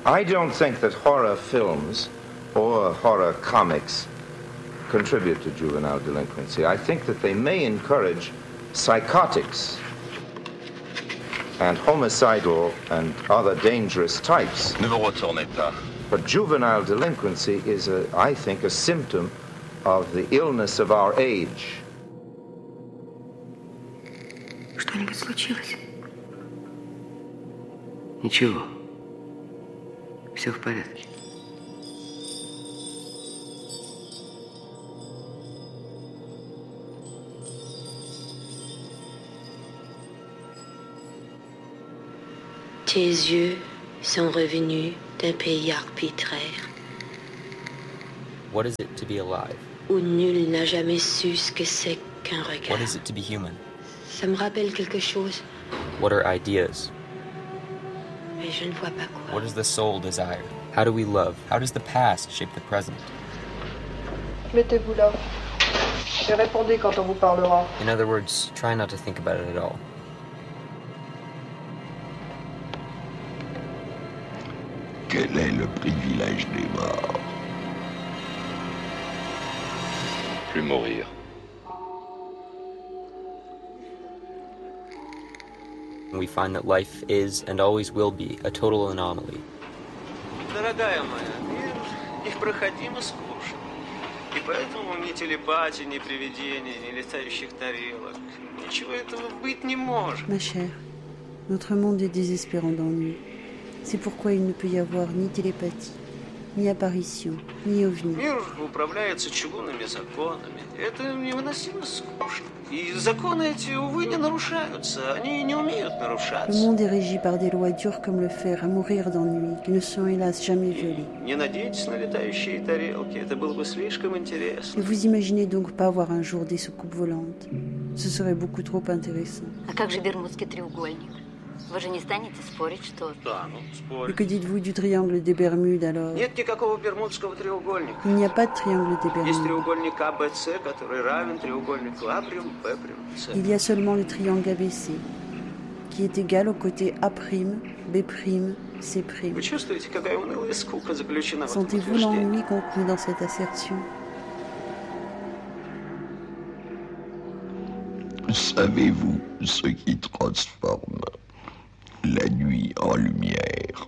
I don't think that horror films or horror comics contribute to juvenile delinquency. I think that they may encourage psychotics and homicidal and other dangerous types. Ne vous retournez pas. But juvenile delinquency is, I think, a symptom of the illness of our age. Что-нибудь случилось? Ничего. Все в порядке. Tes yeux sont revenus d'un pays arbitraire. What is it to be alive? Où nul n'a jamais su ce que c'est qu'un regard. What is it to be human? Ça me rappelle quelque chose, What are ideas? mais je ne vois pas quoi. What does the soul desire? How do we love? How does the past shape the present? Mettez-vous là. Et répondez quand on vous parlera. In other words, try not to think about it at all. Quel est le privilège des morts? Plus mourir. We find that life is and always will be a total anomaly. Дорогая моя, мир непроходимо скучен. И поэтому ни телепатии, ни привидений, ни летающих тарелок. Ничего этого быть не может. Ma chère, notre monde est désespérant d'ennui. C'est pourquoi il ne peut y avoir ni télépathie, ni apparition, ni ovni. Мир управляется чугунными законами. Это невыносимо скучно. И законы эти, увы, не нарушаются. Они не умеют Le нарушаться. monde est régi par des lois dures comme le fer, à mourir d'ennui, qui ne sont hélas jamais violées. Не надейтесь на летающие тарелки. Это было бы слишком Ne интересно. vous imaginez donc pas voir un jour des soucoupes volantes. Ce serait beaucoup trop intéressant. А как же Бермудский треугольник? Вы же не станете спорить, что... Да, ну, Et спорь. que dites-vous du triangle des Bermudes alors? Нет никакого бермудского треугольника. Il n'y a pas de triangle des Есть Bermudes. треугольник АБЦ, который равен треугольнику А', Б', С. Il y a seulement le triangle ABC, qui est égal au côté A', B', C'. Вы чувствуете, какая унылая скука заключена в этом Sentez-vous утверждении? l'ennui contenu dans cette assertion? Savez-vous ce qui transforme la nuit en lumière?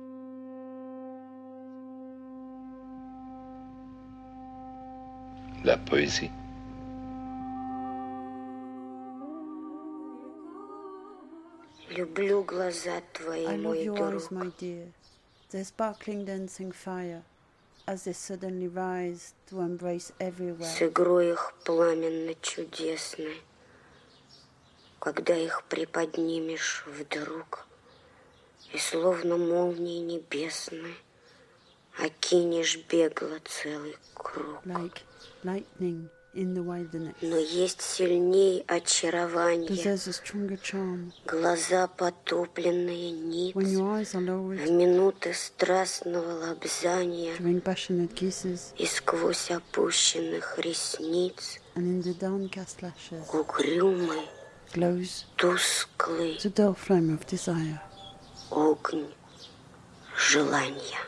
La poésie. Люблю глаза твои, I love мой your eyes, друг. my dear, their sparkling dancing fire, as they suddenly rise to embrace everywhere. С игрой их пламенно-чудесной. Когда их приподнимешь вдруг, и словно молнии небесной окинешь бегло целый круг. Like lightning in the wilderness, Но есть сильней очарование, possess a stronger charm. глаза потопленные ниц, When your eyes are в lowered минуты страстного лобзания during passionate kisses, и сквозь опущенных ресниц and in the downcast lashes, угрюмый, glows тусклый the dull flame of desire. огонь желания.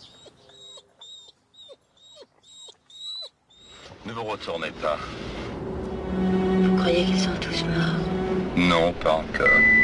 Ne vous retournez pas. Vous croyez qu'ils sont tous morts? Non, pas encore.